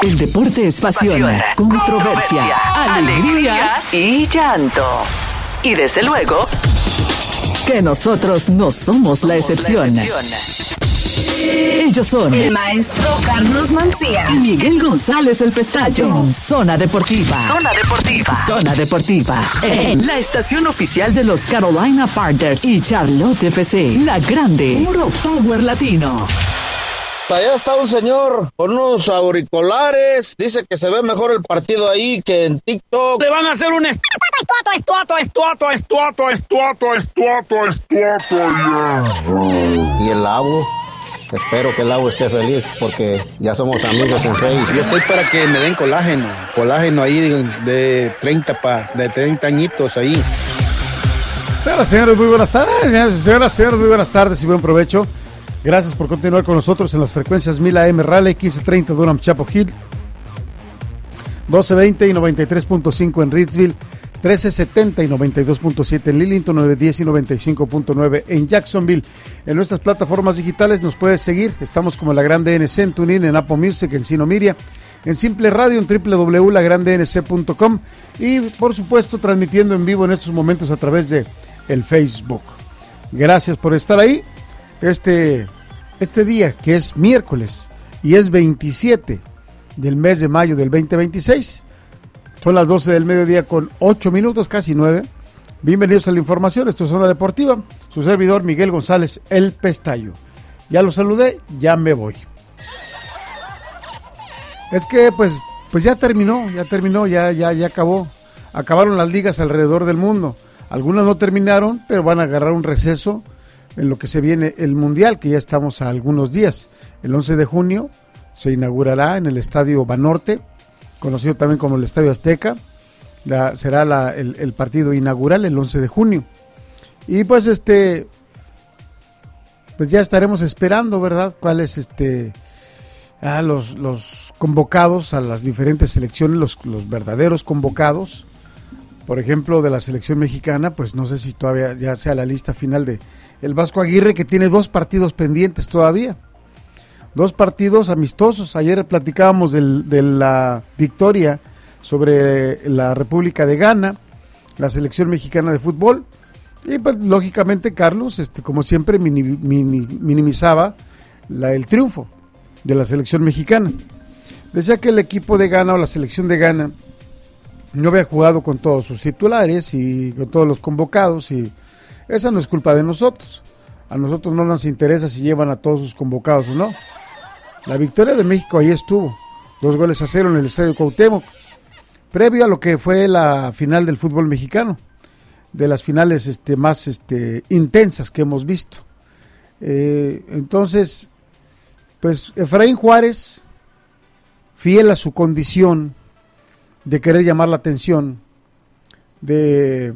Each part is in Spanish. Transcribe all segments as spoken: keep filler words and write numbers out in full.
El deporte es pasión, pasión controversia, controversia, alegrías y llanto. Y desde luego, que nosotros no somos la excepción. La excepción. Ellos son el maestro Carlos Mancía y Miguel González el Pestayo. En Zona Deportiva. Zona Deportiva. Zona Deportiva. En la estación oficial de los Carolina Panthers y Charlotte F C. La Grande. Puro Power Latino. Allá está un señor con unos auriculares. Dice que se ve mejor el partido ahí que en TikTok. Le van a hacer un estuato, estuato, estuato, estuato, estuato, estuato, estuato. Y el Lau. Espero que el Lau esté feliz porque ya somos amigos en Facebook. Yo estoy para que me den colágeno. Colágeno ahí de, de treinta pa, de treinta añitos ahí. Señoras y señores, muy buenas tardes. Señoras y señores, muy buenas tardes y buen provecho. Gracias por continuar con nosotros en las frecuencias mil A M Raleigh, quince treinta Durham Chapel Hill, doce veinte y noventa y tres punto cinco en Reidsville, trece setenta y noventa y dos punto siete en Lillington, novecientos diez y noventa y cinco punto nueve en Jacksonville. En nuestras plataformas digitales nos puedes seguir. Estamos como La Grande N C en TuneIn, en Apple Music, en Sino Media, en Simple Radio, en doble u doble u doble u punto la grande n c punto com y por supuesto transmitiendo en vivo en estos momentos a través de el Facebook. Gracias por estar ahí. Este, este día que es miércoles y es veintisiete del mes de mayo del veinte veintiséis, son las doce del mediodía con ocho minutos, casi nueve. Bienvenidos a la información, esto es Zona Deportiva, su servidor Miguel González el Pestayo. Ya lo saludé, ya me voy. Es que pues, pues ya terminó, ya terminó, ya, ya, ya acabó. Acabaron las ligas alrededor del mundo. Algunas no terminaron, pero van a agarrar un receso en lo que se viene el Mundial, que ya estamos a algunos días. El once de junio se inaugurará en el Estadio Banorte, conocido también como el Estadio Azteca. La, será la, el, el partido inaugural el once de junio. Y pues este, pues ya estaremos esperando, ¿verdad? Cuáles este, ah, los, los convocados a las diferentes selecciones, los, los verdaderos convocados. Por ejemplo, de la selección mexicana, pues no sé si todavía ya sea la lista final de el Vasco Aguirre, que tiene dos partidos pendientes todavía. Dos partidos amistosos. Ayer platicábamos del, de la victoria sobre la República de Ghana, la selección mexicana de fútbol. Y pues lógicamente Carlos, este, como siempre, mini, mini, minimizaba la, el triunfo de la selección mexicana. Decía que el equipo de Ghana o la selección de Ghana no había jugado con todos sus titulares y con todos los convocados, y esa no es culpa de nosotros. A nosotros no nos interesa si llevan a todos sus convocados o no. La victoria de México ahí estuvo, dos goles a cero en el Estadio Cuauhtémoc, previo a lo que fue la final del fútbol mexicano, de las finales este, más este, intensas que hemos visto. Eh, entonces, pues Efraín Juárez, fiel a su condición de querer llamar la atención, de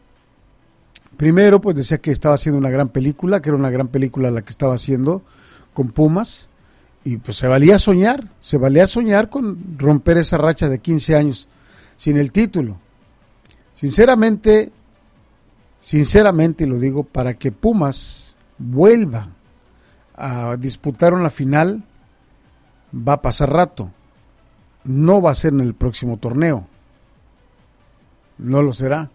primero pues decía que estaba haciendo una gran película, que era una gran película la que estaba haciendo con Pumas, y pues se valía soñar, se valía soñar con romper esa racha de quince años sin el título. Sinceramente, sinceramente lo digo, para que Pumas vuelva a disputar una final va a pasar rato. No va a ser en el próximo torneo. No lo será.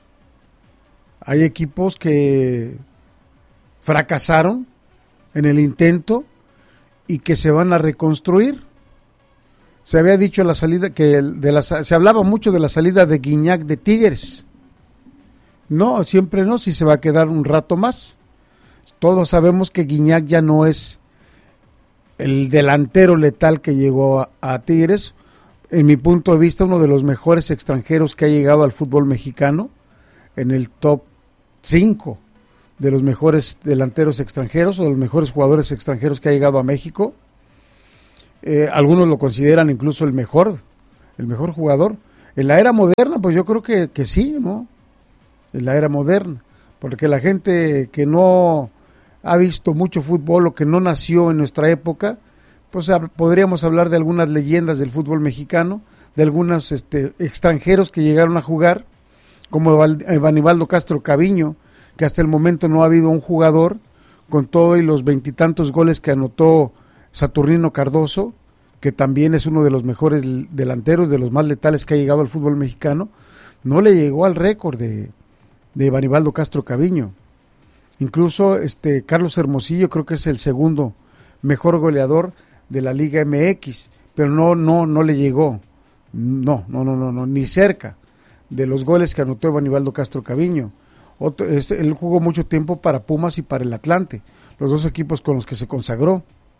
Hay equipos que fracasaron en el intento y que se van a reconstruir. Se había dicho a la salida que de la, se hablaba mucho de la salida de Guiñac de Tigres. No, siempre no, si se va a quedar un rato más. Todos sabemos que Guiñac ya no es el delantero letal que llegó a, a Tigres. En mi punto de vista, uno de los mejores extranjeros que ha llegado al fútbol mexicano, en el top cinco de los mejores delanteros extranjeros o de los mejores jugadores extranjeros que ha llegado a México. Eh, algunos lo consideran incluso el mejor, el mejor jugador. En la era moderna, pues yo creo que, que sí, ¿no? En la era moderna, porque la gente que no ha visto mucho fútbol o que no nació en nuestra época, pues podríamos hablar de algunas leyendas del fútbol mexicano, de algunos este, extranjeros que llegaron a jugar, como Evanibaldo Castro Caviño, que hasta el momento no ha habido un jugador con todo y los veintitantos goles que anotó Saturnino Cardoso, que también es uno de los mejores delanteros, de los más letales que ha llegado al fútbol mexicano, no le llegó al récord de, de Banibaldo Castro Caviño. Incluso este Carlos Hermosillo creo que es el segundo mejor goleador de la Liga M X, pero no, no, no le llegó, no, no, no, no, no ni cerca de los goles que anotó Banibaldo Castro Caviño. Otro, este, él jugó mucho tiempo para Pumas y para el Atlante, los dos equipos con los que se consagró.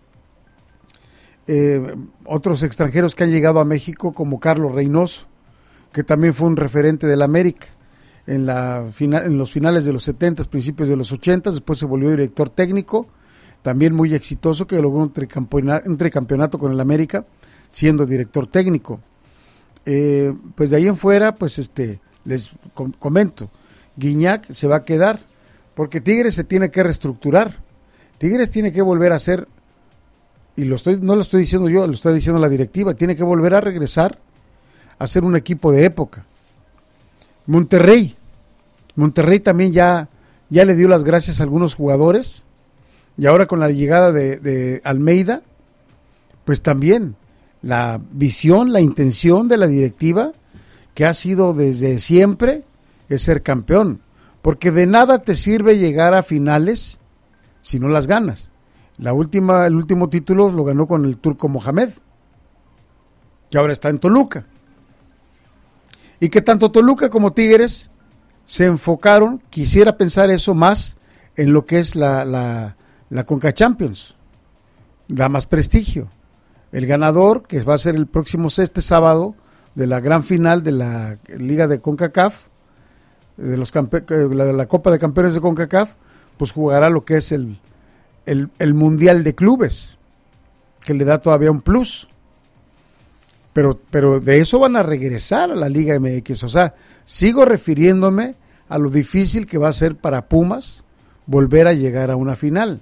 Eh, otros extranjeros que han llegado a México, como Carlos Reynoso, que también fue un referente del América en, la, en los finales de los setentas, principios de los ochentas, después se volvió director técnico, también muy exitoso, que logró un tricampeonato, un tricampeonato con el América, siendo director técnico. Eh, pues de ahí en fuera, pues este les com- comento, Guiñac se va a quedar, porque Tigres se tiene que reestructurar, Tigres tiene que volver a ser, y lo estoy, no lo estoy diciendo yo, lo está diciendo la directiva, tiene que volver a regresar a ser un equipo de época. Monterrey, Monterrey también ya, ya le dio las gracias a algunos jugadores, y ahora con la llegada de, de Almeida, pues también la visión, la intención de la directiva, que ha sido desde siempre, es ser campeón, porque de nada te sirve llegar a finales si no las ganas. La última, el último título lo ganó con el Turco Mohamed, que ahora está en Toluca. Y que tanto Toluca como Tigres se enfocaron, quisiera pensar eso más, en lo que es la, la, la Conca Champions, da más prestigio. El ganador, que va a ser el próximo este sábado, de la gran final de la Liga de CONCACAF, de, los campe- de la Copa de Campeones de CONCACAF, pues jugará lo que es el El, el Mundial de Clubes, que le da todavía un plus, pero, pero de eso van a regresar a la Liga M X. O sea, sigo refiriéndome a lo difícil que va a ser para Pumas volver a llegar a una final,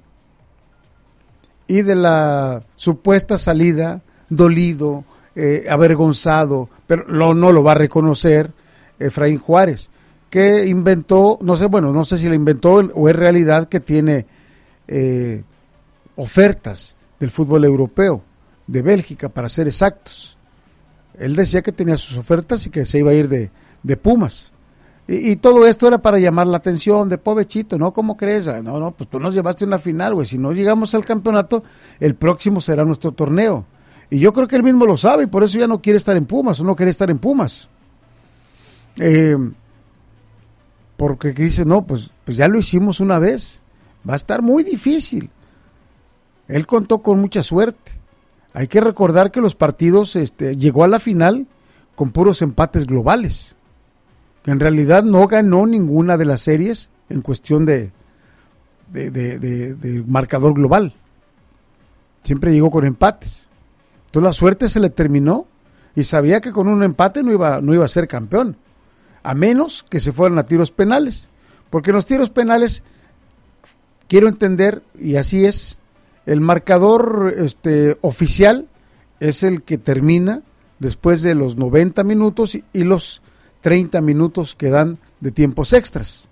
y de la supuesta salida, dolido, eh, avergonzado, pero lo, no lo va a reconocer Efraín Juárez, que inventó, no sé, bueno, no sé si lo inventó o es realidad, que tiene Eh, ofertas del fútbol europeo, de Bélgica para ser exactos. Él decía que tenía sus ofertas y que se iba a ir de, de Pumas, y, y todo esto era para llamar la atención de pobrecito, ¿no? ¿Cómo crees? No, no, pues tú nos llevaste a una final, güey, si no llegamos al campeonato, el próximo será nuestro torneo, y yo creo que él mismo lo sabe, y por eso ya no quiere estar en Pumas, o no quiere estar en Pumas, eh, porque dice, no, pues, pues ya lo hicimos una vez, va a estar muy difícil. Él contó con mucha suerte. Hay que recordar que los partidos, este, llegó a la final con puros empates globales, que en realidad no ganó ninguna de las series en cuestión de, de, de, de, de marcador global. Siempre llegó con empates. Entonces la suerte se le terminó, y sabía que con un empate no iba, no iba a ser campeón, a menos que se fueran a tiros penales, porque en los tiros penales, quiero entender, y así es, el marcador este, oficial es el que termina después de los noventa minutos y, y los treinta minutos que dan de tiempos extras.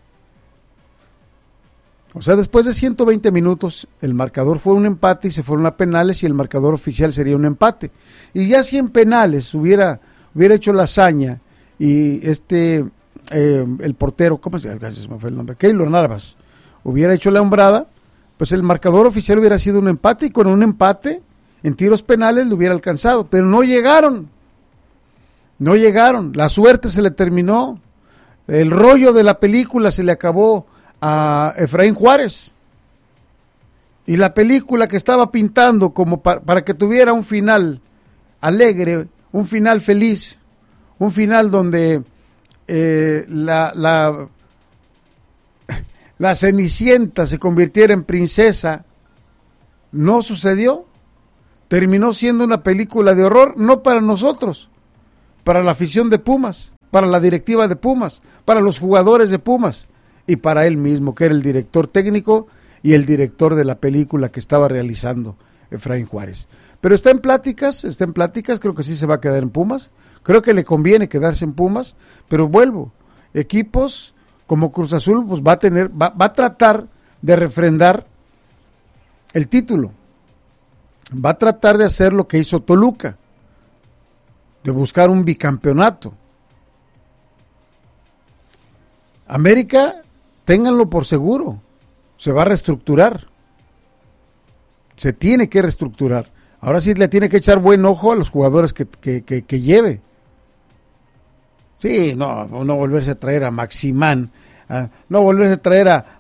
O sea, después de ciento veinte minutos, el marcador fue un empate y se fueron a penales, y el marcador oficial sería un empate. Y ya si en penales hubiera, hubiera hecho la hazaña, y este, eh, el portero, ¿cómo se llama? Se me fue el nombre, Keylor Navas, hubiera hecho la hombrada, pues el marcador oficial hubiera sido un empate, y con un empate en tiros penales lo hubiera alcanzado, pero no llegaron, no llegaron, la suerte se le terminó, el rollo de la película se le acabó a Efraín Juárez, y la película que estaba pintando como para, para que tuviera un final alegre, un final feliz, un final donde eh, la... la la Cenicienta se convirtiera en princesa, no sucedió. Terminó siendo una película de horror, no para nosotros, para la afición de Pumas, para la directiva de Pumas, para los jugadores de Pumas, y para él mismo, que era el director técnico y el director de la película que estaba realizando Efraín Juárez. Pero está en pláticas, está en pláticas, creo que sí se va a quedar en Pumas, creo que le conviene quedarse en Pumas, pero vuelvo, equipos como Cruz Azul, pues va a tener, va, va a tratar de refrendar el título. va a tratar de hacer lo que hizo Toluca, de buscar un bicampeonato. América, ténganlo por seguro, se va a reestructurar. Se tiene que reestructurar. Ahora sí le tiene que echar buen ojo a los jugadores que, que, que, que lleve. Sí, no, no volverse a traer a Maximán, a, no volverse a traer a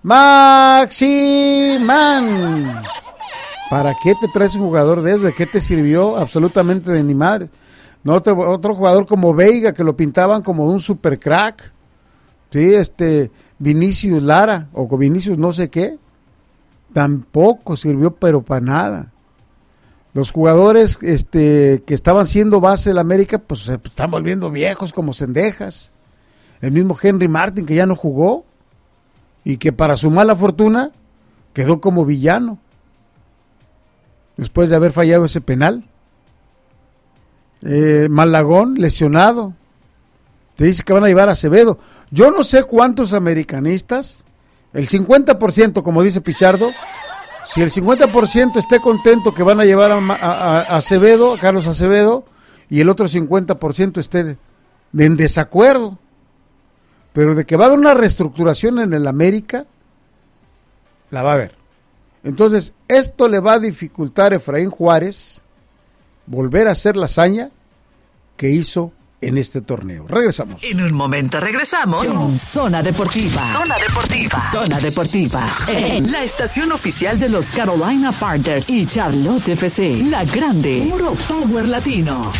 Maximán. ¿Para qué te traes un jugador de eso? ¿De qué te sirvió? Absolutamente de ni madre. No, otro, otro jugador como Veiga, que lo pintaban como un super crack. Sí, este, Vinicius Lara, o Vinicius no sé qué. Tampoco sirvió, pero para nada. Los jugadores este, que estaban siendo base de la América, pues se están volviendo viejos como cendejas. El mismo Henry Martin, que ya no jugó, y que para su mala fortuna quedó como villano, después de haber fallado ese penal. Eh, Malagón, lesionado. Te dice que van a llevar a Acevedo. Yo no sé cuántos americanistas, el cincuenta por ciento, como dice Pichardo, si el cincuenta por ciento esté contento que van a llevar a, a, a Acevedo, a Carlos Acevedo, y el otro cincuenta por ciento esté en desacuerdo. Pero de que va a haber una reestructuración en el América, la va a haber. Entonces, esto le va a dificultar a Efraín Juárez volver a hacer la hazaña que hizo en este torneo. Regresamos. En un momento regresamos con Zona Deportiva. Zona Deportiva. Zona Deportiva. En la estación oficial de los Carolina Panthers y Charlotte F C. La Grande. Puro Power Latino.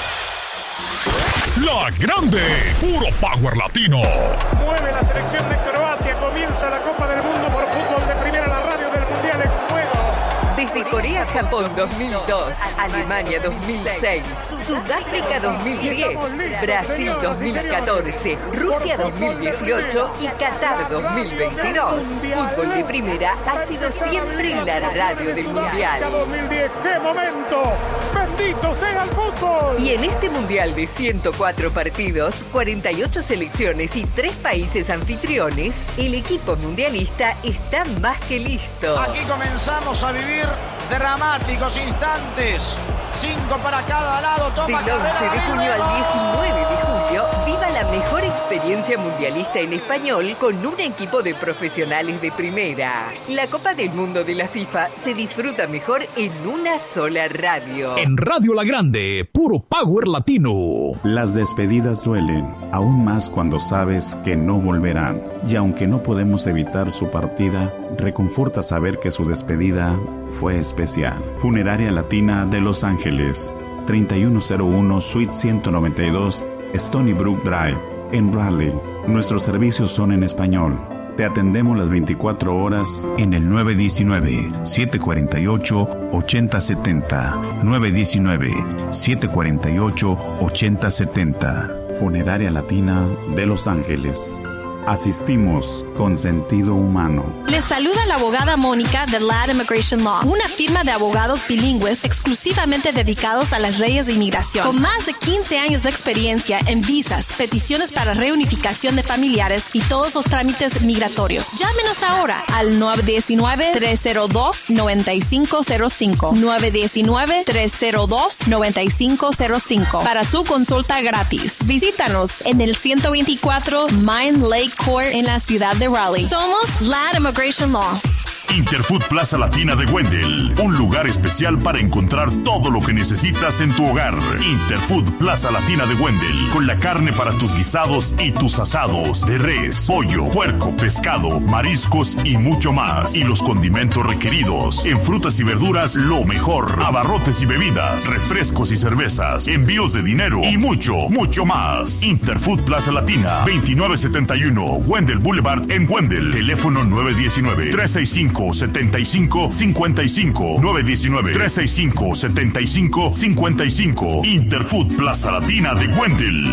La Grande. Puro Power Latino. Mueve la selección de Croacia. Comienza la Copa del Mundo por fútbol de primera, la radio del Mundial en juego. Desde Corea-Japón dos mil dos, Alemania dos mil seis, Sudáfrica dos mil diez, Brasil dos mil catorce, Rusia dos mil dieciocho y Qatar dos mil veintidós. Fútbol de primera ha sido siempre la radio del Mundial. dos mil diez, ¡qué momento! ¡Bendito sea el fútbol! Y en este Mundial de ciento cuatro partidos, cuarenta y ocho selecciones y tres países anfitriones, el equipo mundialista está más que listo. Aquí comenzamos a vivir dramáticos instantes. Cinco para cada lado. Toma Del once de junio al diecinueve de julio, viva la mejor experiencia mundialista en español con un equipo de profesionales de primera. La Copa del Mundo de la FIFA se disfruta mejor en una sola radio. En Radio La Grande, puro Power Latino. Las despedidas duelen, aún más cuando sabes que no volverán. Y aunque no podemos evitar su partida, reconforta saber que su despedida fue especial. Funeraria Latina de Los Ángeles, treinta y uno cero uno Suite ciento noventa y dos, Stony Brook Drive, en Raleigh. Nuestros servicios son en español. Te atendemos las veinticuatro horas en el nueve uno nueve, siete cuatro ocho, ocho cero siete cero, nueve uno nueve, siete cuatro ocho, ocho cero siete cero. Funeraria Latina de Los Ángeles. Asistimos con sentido humano. Les saluda la abogada Mónica de Ladd Immigration Law, una firma de abogados bilingües exclusivamente dedicados a las leyes de inmigración. Con más de quince años de experiencia en visas, peticiones para reunificación de familiares y todos los trámites migratorios. Llámenos ahora al nueve uno nueve, tres cero dos, nueve cinco cero cinco, nueve uno nueve, tres cero dos, nueve cinco cero cinco para su consulta gratis. Visítanos en el ciento veinticuatro Mine Lake Court en la ciudad de Raleigh. Somos Ladd Immigration Law. Interfood Plaza Latina de Wendell, un lugar especial para encontrar todo lo que necesitas en tu hogar. Interfood Plaza Latina de Wendell, con la carne para tus guisados y tus asados, de res, pollo, puerco, pescado, mariscos y mucho más. Y los condimentos requeridos. En frutas y verduras, lo mejor. Abarrotes y bebidas, refrescos y cervezas, envíos de dinero y mucho, mucho más. Interfood Plaza Latina, veintinueve setenta y uno Wendell Boulevard en Wendell. Teléfono nueve uno nueve, tres seis cinco, siete cinco cinco cinco, nueve uno nueve, tres seis cinco, siete cinco cinco cinco. Interfood Plaza Latina de Wendell.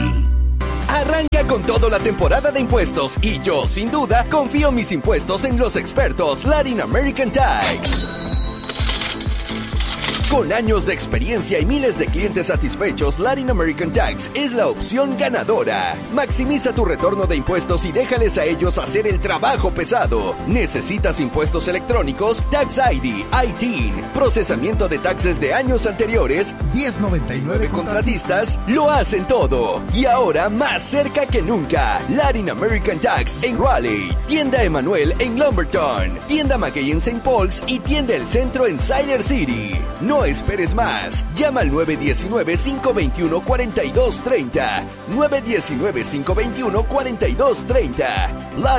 Arranca con toda la temporada de impuestos y yo, sin duda, confío mis impuestos en los expertos Latin American Tax. Con años de experiencia y miles de clientes satisfechos, Latin American Tax es la opción ganadora. Maximiza tu retorno de impuestos y déjales a ellos hacer el trabajo pesado. ¿Necesitas impuestos electrónicos? Tax I D, I T I N, procesamiento de taxes de años anteriores. diez noventa y nueve contratistas lo hacen todo. Y ahora más cerca que nunca. Latin American Tax en Raleigh, tienda Emanuel en Lumberton, tienda McKay en Saint Paul's y tienda El Centro en Siler City. No esperes más. Llama al nueve uno nueve, cinco dos uno, cuatro dos tres cero. nueve uno nueve, cinco dos uno, cuatro dos tres cero.